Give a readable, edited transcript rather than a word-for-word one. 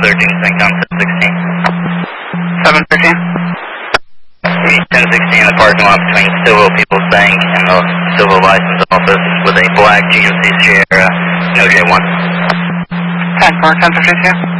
713, sync on 1016. 713? 1016 in the parking lot between Stillwell People's Bank and the Stillwell License Office with a black GMC Sierra, no J1. 10-4, 1052.